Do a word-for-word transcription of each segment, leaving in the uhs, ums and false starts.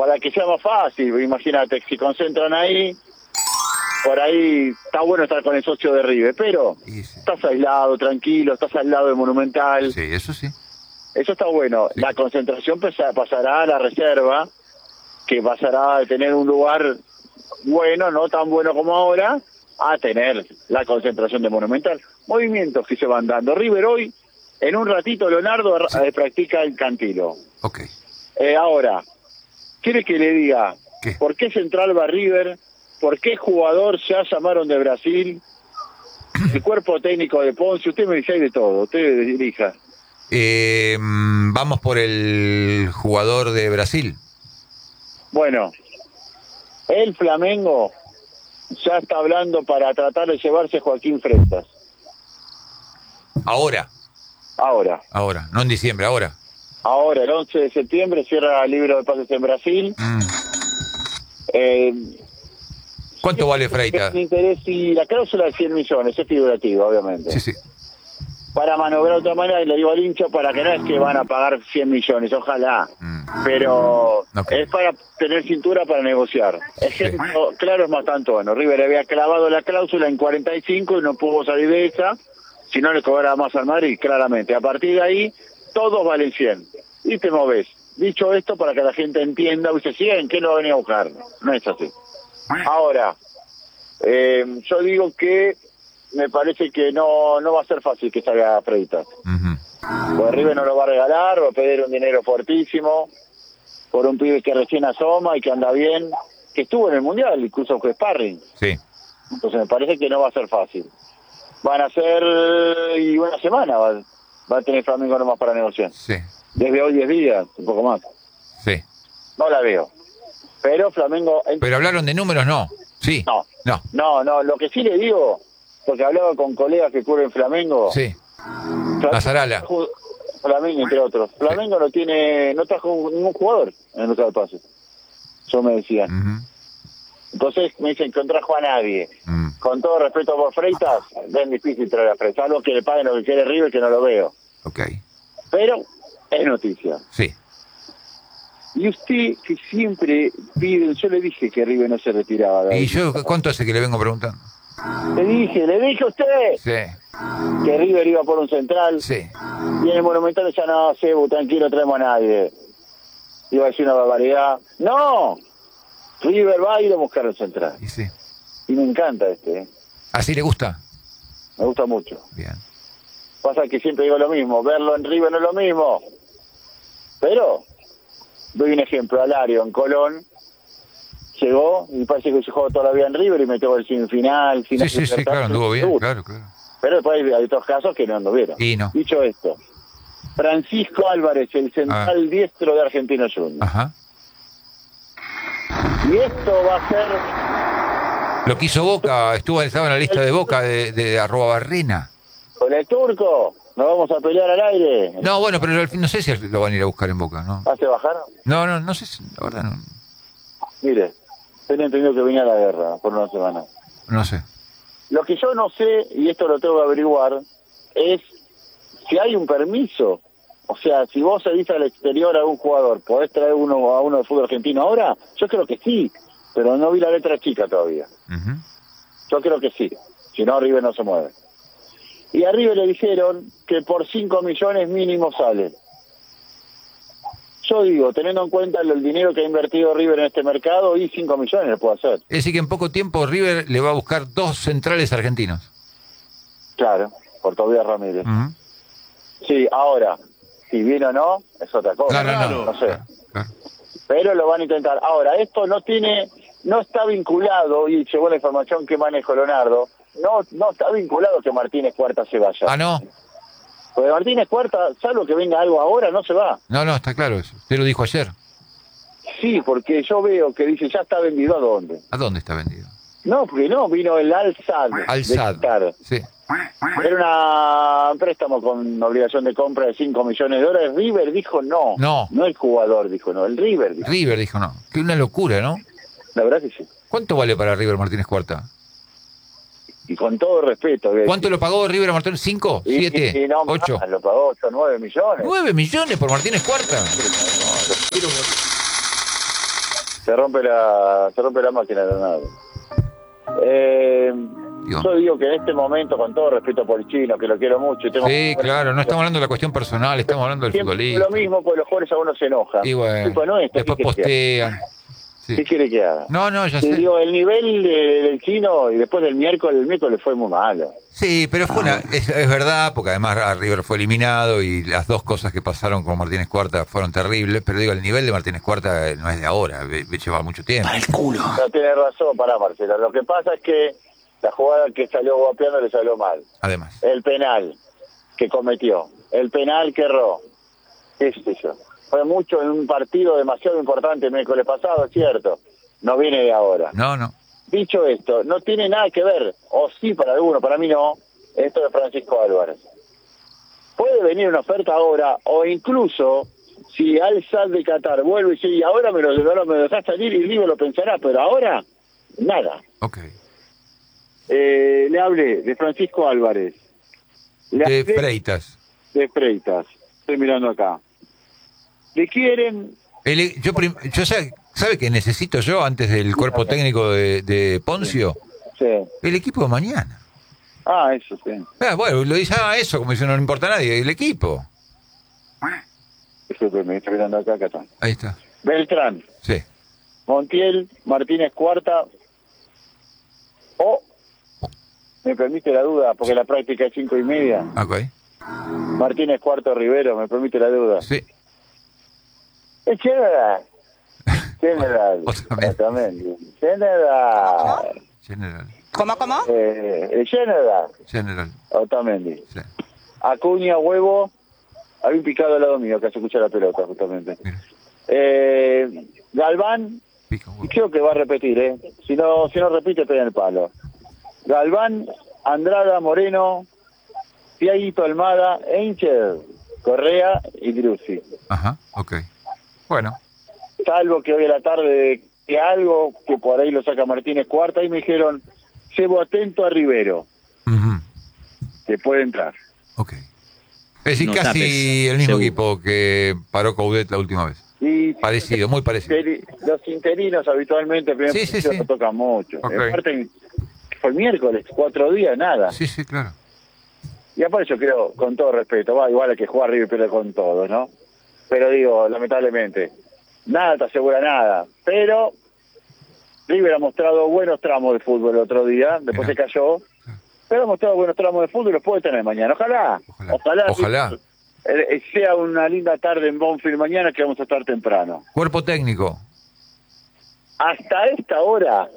para que sea más fácil. Imagínate, si concentran ahí, por ahí está bueno estar con el socio de River, pero Sí, sí. estás aislado, tranquilo, estás al lado de Monumental. Sí, eso sí. Eso está bueno. Sí. La concentración pasa- pasará a la reserva, que pasará de tener un lugar bueno, no tan bueno como ahora, a tener la concentración de Monumental. Movimientos que se van dando. River hoy, en un ratito, Leonardo Sí. eh, practica el Cantilo. Ok. Eh, ahora, ¿quiere que le diga ¿Qué? por qué Central va River? ¿Por qué jugador ya llamaron de Brasil? El cuerpo técnico de Ponce, usted me dice hay de todo, usted dirija. Eh, mm, vamos por el jugador de Brasil. Bueno, el Flamengo ya está hablando para tratar de llevarse a Joaquín Freitas. Ahora. Ahora, Ahora. No en diciembre, ahora. ahora, el once de septiembre cierra el libro de pases en Brasil. Mm. Eh, ¿Cuánto vale Freitas? el interés y la cláusula de cien millones, es figurativo, obviamente. Sí, sí. Para manobrar de otra manera, y le digo al hincha, para que no es que van a pagar cien millones, ojalá. Mm. Pero Ok. es para tener cintura para negociar. Ejemplo claro es Mastantuono. River había clavado la cláusula en cuarenta y cinco y no pudo salir de esa, si no le cobraba más al Madrid, claramente. A partir de ahí, todos valen cien. Y te moves. Dicho esto, para que la gente entienda, dice, cien, ¿qué no va a venir a buscar? No es así. Ahora, eh, yo digo que me parece que no no va a ser fácil que salga Freitas. Ujú. Porque River no lo va a regalar, va a pedir un dinero fuertísimo por un pibe que recién asoma y que anda bien, que estuvo en el Mundial, incluso fue sparring. Sí. Entonces me parece que no va a ser fácil. Van a ser, y una semana va, va a tener Flamengo nomás para negociar. Sí. Desde hoy diez días, un poco más. Sí. No la veo. Pero Flamengo... Pero hablaron de números, no. Sí. No. No. No, no, lo que sí le digo, porque hablaba con colegas que cubren Flamengo... Sí. Flamengo, Azarala. Flamengo, entre otros. Flamengo no tiene, no trajo ningún jugador en el mercado de pases. Eso me decían. Ujú. Entonces me dicen que no trajo a nadie. Mm. Con todo respeto por Freitas, es difícil traer a Freitas. Algo que le paguen lo que quiere River, que no lo veo. Ok. Pero es noticia. Sí. Y usted, que siempre pide, yo le dije que River no se retiraba. David. ¿Y yo cuánto hace que le vengo preguntando? Le dije, le dije a usted Sí. que River iba por un central. Sí. Y en el Monumental ya no, Cebu, tranquilo, traemos a nadie. Iba a decir una barbaridad. ¡No! River va a ir a buscar el central. Y sí. Y me encanta este, ¿eh? ¿Así le gusta? Me gusta mucho. Bien. Pasa que siempre digo lo mismo, verlo en River no es lo mismo. Pero, doy un ejemplo, Alario en Colón, llegó y parece que se jugó toda la vida en River y metió el semifinal, final. Sí, sí, sí, claro, anduvo bien, claro, claro. Pero después hay otros casos que no anduvieron. Y no. Dicho esto, Francisco Álvarez, el central Ah. diestro de Argentinos Juniors. Ajá. Y esto va a ser Lo que hizo Boca, estuvo estaba en la lista de Boca de, de arroba Barrena. con el turco, nos vamos a pelear al aire. No, bueno, pero al fin no sé si lo van a ir a buscar en Boca, ¿no? ¿Hace bajar? No, no, no sé si, la verdad no, Mire, tenía entendido que venía la guerra por una semana. no sé. Lo que yo no sé, y esto lo tengo que averiguar, es si hay un permiso. O sea, si vos salís al exterior a un jugador, ¿podés traer uno a uno del fútbol argentino ahora? Yo creo que sí, pero no vi la letra chica todavía. Ujú. Yo creo que sí, si no River no se mueve. Y a River le dijeron que por cinco millones mínimo sale. Yo digo, teniendo en cuenta el dinero que ha invertido River en este mercado, y cinco millones le puedo hacer. Es decir que en poco tiempo River le va a buscar dos centrales argentinos. Claro, por Tobias Ramírez. Ujú. Sí, ahora, si viene o no, es otra cosa. No, no, no. No sé. Claro, claro. Pero lo van a intentar. Ahora, esto no tiene, no está vinculado, y llegó la información que manejo Leonardo, no, no está vinculado que Martínez Cuarta se vaya. Ah, no. Porque Martínez Cuarta, salvo que venga algo ahora, no se va. No, no, está claro eso. Usted lo dijo ayer. Sí, porque yo veo que dice, ya está vendido, ¿a dónde? ¿A dónde está vendido? No, porque no, vino el Al-Sad. Al-Sad. de Qatar. Sí. Era una, un préstamo con obligación de compra de cinco millones de dólares. River dijo no. No. No el jugador dijo no, el River dijo. River dijo no. Que una locura, ¿no? La verdad que sí. ¿Cuánto vale para River Martínez Cuarta? Y con todo respeto. que- ¿Cuánto lo pagó River a Martínez? ¿Cinco? Y- ¿Siete? y- y no, ¿Ocho? más, lo pagó ocho, nueve millones. ¿Nueve millones por Martínez Cuarta? Se rompe la, se rompe la máquina de nada. Eh, yo digo que en este momento, con todo respeto por el chino, que lo quiero mucho... Y tengo sí, claro, no estamos hablando de la cuestión personal, estamos hablando del futbolista. Es lo mismo, porque los jugadores a uno se enojan. Y bueno, tipo, no, esto, después postean. Sí. ¿Qué quiere que haga? No, no, ya Te sé. digo, el nivel de, del chino, y después del miércoles, el miércoles fue muy malo. Sí, pero fue ah. una, es, es verdad, porque además a River fue eliminado y las dos cosas que pasaron con Martínez Cuarta fueron terribles, pero digo, el nivel de Martínez Cuarta no es de ahora, lleva mucho tiempo. Para el culo. No tiene razón, para Marcelo. Lo que pasa es que la jugada que salió guapeando le salió mal. Además. El penal que cometió, el penal que erró, qué sé yo. Fue mucho en un partido demasiado importante el miércoles pasado, es cierto. No viene de ahora. No, no. Dicho esto, no tiene nada que ver, o sí para algunos, para mí no, esto de Francisco Álvarez. Puede venir una oferta ahora, o incluso, si Al Sadd de Qatar vuelve y dice, y ahora me lo, ahora me lo dejás salir y River lo pensará, pero ahora, nada. Ok. Eh, le hablé de Francisco Álvarez. Le De hablé Freitas. De Freitas. Estoy mirando acá. Le quieren... El, yo prim, yo sabe, ¿sabe qué necesito yo antes del cuerpo técnico de, de Poncio? Sí. El equipo de mañana. Ah, eso sí. Ah, bueno, lo dice, ah, eso, como si no le importa a nadie, el equipo. Eso que me estoy mirando acá, acá está. Ahí está. Beltrán. Sí. Montiel, Martínez Cuarta. O, me permite la duda, porque la práctica es cinco y media. Ok. Martínez Cuarto Rivero, me permite la duda. Sí. Es general. General. Exactamente. General. General. ¿Cómo, cómo? Eh, general. General. Otamendi. Sí. Acuña, Huevo. Había un picado al lado mío, que se escucha la pelota, justamente. Mira. Eh, Galván. Pica, huevo. Y creo que va a repetir, ¿eh? Si no, si no repite, pega en el palo. Galván, Andrada, Moreno, Tiaguito, Almada, Eincher, Correa y Druzzi. Ajá, ok. Bueno. Salvo que hoy a la tarde que algo, que por ahí lo saca Martínez Cuarta, y me dijeron, llevo atento a Rivero, Uh-huh. que puede entrar. Ok. Es decir, No casi tapes, el mismo seguro. equipo que paró Coudet la última vez. Y Parecido, muy parecido. los interinos habitualmente, el primer Sí, sí, partido sí. no tocan mucho. Ok. Aparte, fue el miércoles, cuatro días, nada. Sí, sí, claro. Y aparte yo creo, con todo respeto, va, igual hay que jugar River pero con todo, ¿no? Pero digo, lamentablemente, nada te asegura nada. Pero River ha mostrado buenos tramos de fútbol el otro día, después Mirá. se cayó, pero ha mostrado buenos tramos de fútbol y los puede tener mañana. Ojalá, Ojalá. ojalá, Ojalá. eh, sea una linda tarde en Banfield mañana, que vamos a estar temprano. Cuerpo técnico. Hasta esta hora,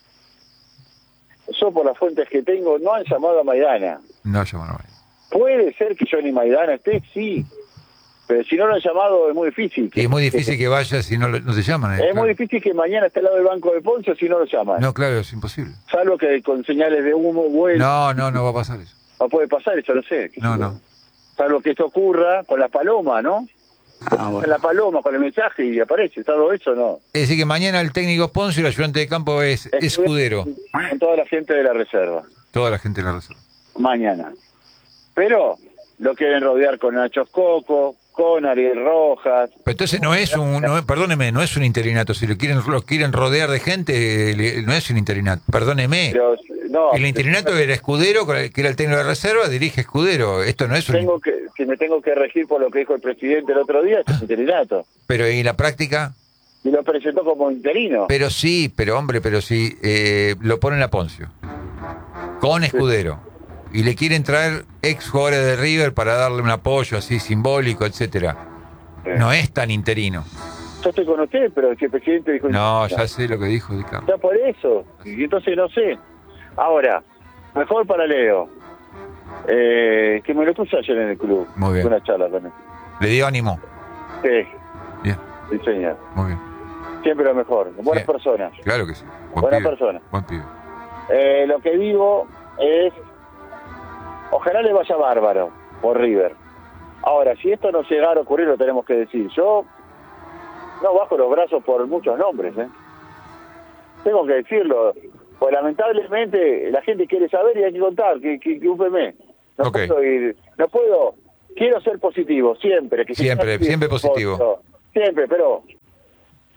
yo por las fuentes que tengo, no han llamado a Maidana. No, yo no. Puede ser que Johnny Maidana esté, sí. Pero si no lo han llamado es muy difícil. Y es muy difícil que vaya si no, lo- no te llaman. eh, Es claro. muy difícil que mañana esté al lado del banco de Poncio si no lo llaman. No, claro, es imposible. Salvo que con señales de humo, bueno, No, no, no va a pasar eso. no puede pasar, eso no sé. qué sé No, yo. no. Salvo que esto ocurra con la paloma, ¿no? Ah, Con bueno. la paloma, con el mensaje y aparece, salvo eso, no. Es decir, que mañana el técnico Poncio y el ayudante de campo es Escudero. Con toda la gente de la reserva. Toda la gente de la reserva. Mañana. Pero lo quieren rodear con Nacho Coco, con Ariel Rojas. Pero entonces no es un, no, es- perdóneme, no es un interinato. Si lo quieren, lo quieren rodear de gente, le- no es un interinato. Perdóneme. Pero, no, El interinato era Escudero, que era el técnico de reserva, dirige Escudero. Esto no es un... tengo que, que me tengo que regir por lo que dijo el presidente el otro día, es interinato. Pero en la práctica... Y lo presentó como interino. Pero sí, pero hombre, pero sí, eh, lo ponen a Poncio. Con Escudero. Y le quieren traer ex jugadores de River para darle un apoyo así simbólico, etcétera. No es tan interino. Yo estoy con usted, pero si el presidente dijo... No, ya sé lo que dijo Di Carlo. Está por eso. Y entonces no sé. Ahora, mejor para Leo. Eh, que me lo puse ayer en el club. Muy bien. Una charla con él. Le dio ánimo. Sí, Bien, sí, señor. muy bien. Siempre lo mejor. Buenas Sí. personas. Claro que sí. Buen Buena pibe. persona. Buen pibe. Eh, lo que digo es, ojalá le vaya bárbaro por River. Ahora, si esto no llegara a ocurrir, lo tenemos que decir. Yo no bajo los brazos por muchos nombres, ¿eh? Tengo que decirlo. Pues lamentablemente la gente quiere saber y hay que contar, que, que, que U P M. No Ok. puedo ir, no puedo, quiero ser positivo, siempre. Que Siempre, sea- siempre positivo. Siempre, pero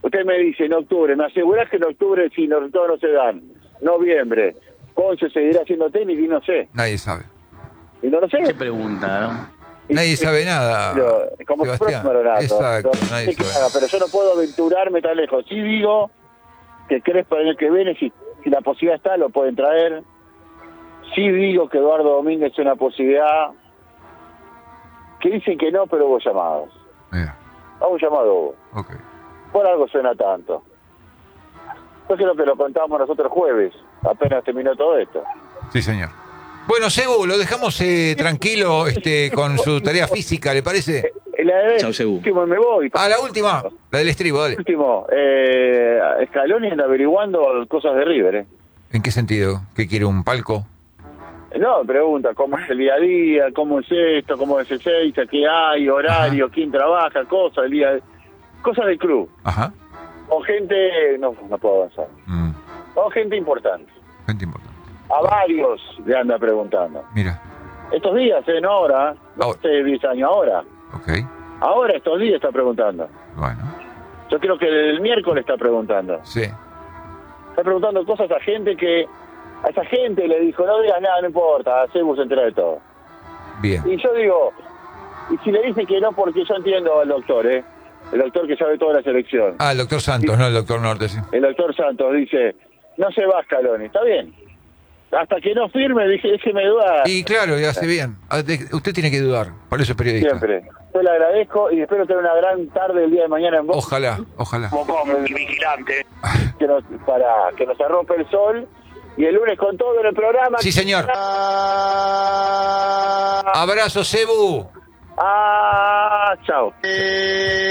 Usted me dice en octubre, me asegurás que en octubre si los resultados no se dan, noviembre, Ponce seguirá siendo técnico y no sé. Nadie sabe. Y no lo sé. Se pregunta, ¿no? Nadie sabe nada, Pero, como Sebastián. Maronato, Exacto, no nadie sé qué sabe. haga, pero yo no puedo aventurarme tan lejos. Sí digo que Crespo el año que viene, si, si la posibilidad está, lo pueden traer. Sí digo que Eduardo Domínguez es una posibilidad. Que dicen que no, pero hubo llamados. Mira, Hubo llamado hubo. ok. Por algo suena tanto. Yo creo que lo contábamos nosotros jueves, apenas terminó todo esto. Sí, señor. Bueno, Sebu, lo dejamos eh, tranquilo este, con su tarea física, ¿le parece? Eh, La de Chau, Sebu. último me voy. Ah, la última, la del estribo, dale. Último, eh, Scaloni anda averiguando cosas de River, ¿eh? ¿En qué sentido? ¿Qué quiere, un palco? No, pregunta cómo es el día a día, cómo es esto, cómo es el seis, qué hay, horario, Ajá. quién trabaja, cosas del día, cosas del club. Ajá. O gente, no, no puedo avanzar. Mm, O gente importante. gente importante. A varios le anda preguntando. Mira, Estos días, ¿eh? No ahora, no Ahora. hace diez años, ahora. ok. Ahora, estos días está preguntando. Bueno, Yo creo que el miércoles está preguntando. sí. Está preguntando cosas a gente que... A esa gente le dijo, no digas nada, no importa, hacemos se entera de todo. Bien. Y yo digo, y si le dicen que no, porque yo entiendo al doctor, ¿eh? El doctor que sabe toda la selección. Ah, el doctor Santos, no el doctor Norte, sí. El doctor Santos dice, no se va Scaloni, está bien. Hasta que no firme, dije, déjeme dudar. Y claro, y hace bien. Ah, de- Usted tiene que dudar, por eso es periodista. Siempre. Yo le agradezco y espero tener una gran tarde el día de mañana en Boca. Ojalá, ojalá. Como el vigilante. Que nos, para que nos arrope el sol. Y el lunes con todo en el programa. Sí, señor. Abrazo, Sebu. Ah, chao.